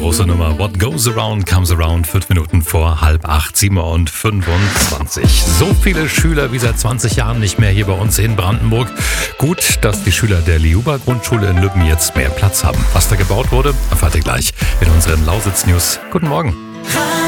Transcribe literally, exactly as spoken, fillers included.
große Nummer. What goes around comes around. Fünf Minuten vor halb acht, sieben und fünfundzwanzig. So viele Schüler wie seit zwanzig Jahren nicht mehr hier bei uns in Brandenburg. Gut, dass die Schüler der Liuba-Grundschule in Lübben jetzt mehr Platz haben. Was da gebaut wurde, erfahrt ihr gleich in unseren Lausitz-News. Guten Morgen.